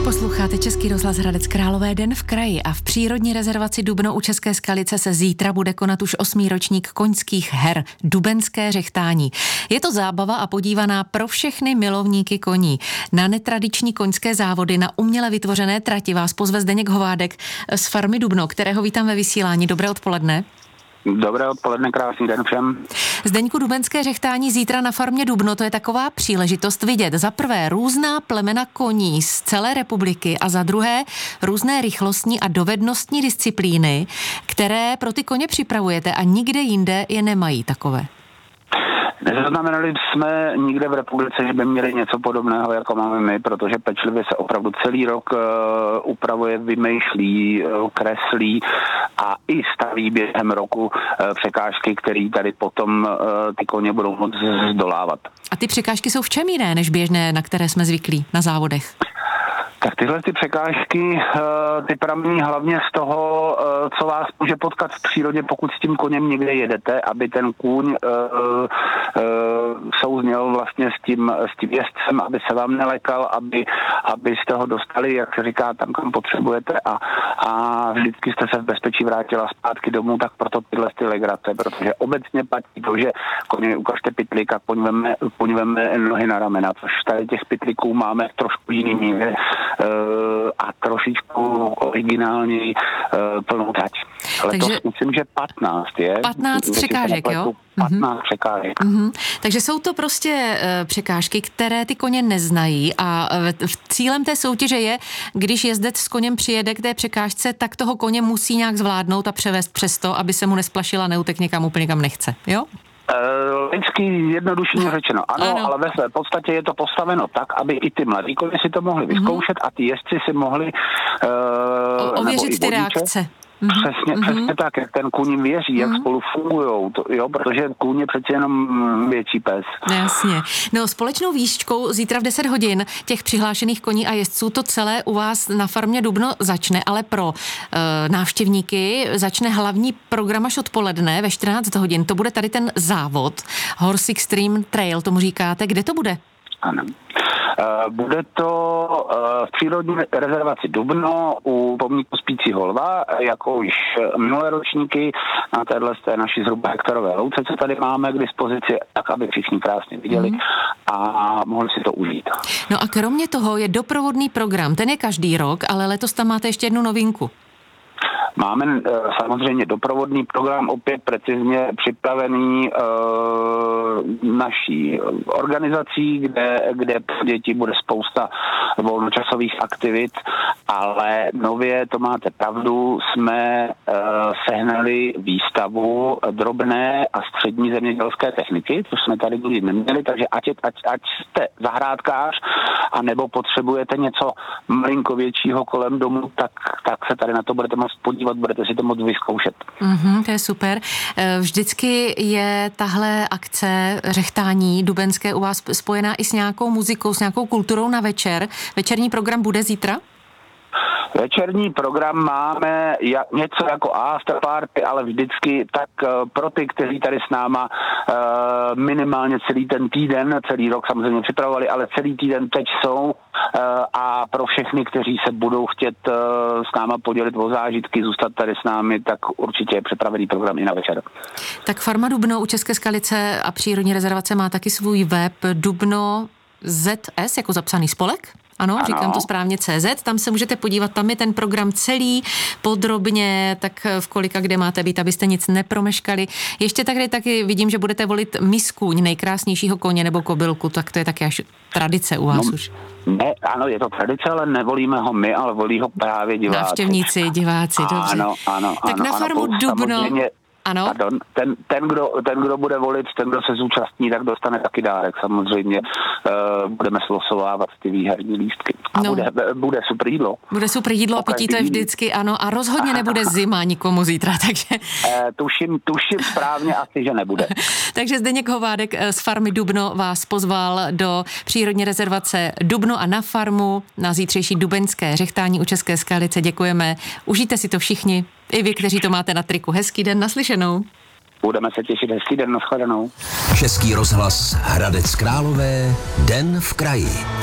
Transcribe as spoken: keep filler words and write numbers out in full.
Posloucháte Český rozhlas Hradec Králové, Den v kraji, a v přírodní rezervaci Dubno u České Skalice se zítra bude konat už osmý ročník koňských her, Dubenské řechtání. Je to zábava a podívaná pro všechny milovníky koní. Na netradiční koňské závody na uměle vytvořené trati vás pozve Zdeněk Hovádek z farmy Dubno, kterého vítám ve vysílání. Dobré odpoledne. Dobré odpoledne, krásný den všem. Zdeňku, dubenské řechtání zítra na farmě Dubno, to je taková příležitost vidět za prvé různá plemena koní z celé republiky a za druhé různé rychlostní a dovednostní disciplíny, které pro ty koně připravujete a nikde jinde je nemají takové. Nezaznamenali jsme nikde v republice, že by měli něco podobného, jako máme my, protože pečlivě se opravdu celý rok uh, upravuje, vymýšlí, uh, kreslí a i staví během roku uh, překážky, které tady potom uh, ty koně budou moct zdolávat. A ty překážky jsou v čem jiné než běžné, na které jsme zvyklí na závodech? Tak tyhle ty překážky, ty pramení hlavně z toho, co vás může potkat v přírodě, pokud s tím koněm někde jedete, aby ten kůň uh, uh, souzněl vlastně s tím, s tím jezdcem, aby se vám nelekal, aby, abyste ho dostali, jak se říká, tam, kam potřebujete a, a vždycky jste se v bezpečí vrátila zpátky domů, tak proto tyhle ty legrace, protože obecně platí to, že koně ukažte pytlík a koň veme, koň veme nohy na ramena, což tady těch pytlíků máme trošku jiný míře a trošičku originální uh, plnou trať. Letos Takže myslím, že patnáct je. patnáct překážek, jo? patnáct mm-hmm. překážek. Mm-hmm. Takže jsou to prostě uh, překážky, které ty koně neznají a uh, cílem té soutěže je, když jezdec s koněm přijede k té překážce, tak toho koně musí nějak zvládnout a převést přesto, aby se mu nesplašila, neutek někam úplně kam nechce, jo? Lidsky jednodušeně řečeno, ano, ano, ale ve své podstatě je to postaveno tak, aby i ty mladí koně si to mohli vyzkoušet mm-hmm. a ty jezdci si mohli uh, ověřit ty reakce. Přesně, mm-hmm. přesně tak, jak ten kůň věří, jak mm-hmm. spolu fungujou, to, jo, protože kůň je přeci jenom větší pes. Jasně. No, společnou výškou zítra v deset hodin těch přihlášených koní a jezdců to celé u vás na farmě Dubno začne, ale pro e, návštěvníky začne hlavní program až odpoledne ve čtrnáct hodin. To bude tady ten závod Horse Extreme Trail, tomu říkáte. Kde to bude? Ano. Bude to v přírodní rezervaci Dubno u pomníku Spícího lva, jako už minulé ročníky na téhle té naší zhruba hektarové louce, co tady máme k dispozici, tak aby všichni krásně viděli mm. a mohli si to užít. No a kromě toho je doprovodný program, ten je každý rok, ale letos tam máte ještě jednu novinku. Máme samozřejmě doprovodný program, opět precizně připravený e, naší organizací, kde, kde pro děti bude spousta volnočasových aktivit, ale nově, to máte pravdu, jsme e, sehnali výstavu drobné a střední zemědělské techniky, což jsme tady nikdy neměli, takže ať, ať, ať jste zahrádkář, anebo potřebujete něco malinko většího kolem domu, tak, tak se tady na to budete moct podívat, budete si to moct vyzkoušet. Mm-hmm, to je super. Vždycky je tahle akce řechtání dubenské u vás spojená i s nějakou muzikou, s nějakou kulturou na večer. Večerní program bude zítra? Večerní program máme něco jako afterparty, ale vždycky tak pro ty, kteří tady s náma minimálně celý ten týden, celý rok samozřejmě připravovali, ale celý týden teď jsou a pro všechny, kteří se budou chtět s náma podělit o zážitky, zůstat tady s námi, tak určitě je připravený program i na večer. Tak farma Dubno u České Skalice a přírodní rezervace má taky svůj web Dubno zet es, jako zapsaný spolek? Ano, ano, říkám to správně, C Z, tam se můžete podívat, tam je ten program celý, podrobně, tak v kolika kde máte být, abyste nic nepromeškali. Ještě tady taky vidím, že budete volit miskůň, nejkrásnějšího koně nebo kobylku, tak to je taky až tradice u vás no, už. Ne, ano, je to tradice, ale nevolíme ho my, ale volí ho právě diváci. Návštěvníci, diváci, dobře. Ano, ano, tak ano. na farmu ano, Dubno... Ano. Pardon, ten, ten, kdo, ten, kdo bude volit, ten, kdo se zúčastní, tak dostane taky dárek. Samozřejmě uh, budeme slosovávat ty výherní lístky. A no. bude, bude super jídlo. Bude super jídlo a pití, to je vždycky, ano. A rozhodně nebude zima nikomu zítra, takže... Uh, tuším, tuším správně asi, že nebude. Takže Zdeněk Hovádek z farmy Dubno vás pozval do přírodní rezervace Dubno a na farmu na zítřejší dubenské řechtání u České Skalice. Děkujeme. Užijte si to všichni. I vy, kteří to máte na triku. Hezký den, naslyšenou. Budeme se těšit, hezký den, nashledanou. Český rozhlas Hradec Králové, Den v kraji.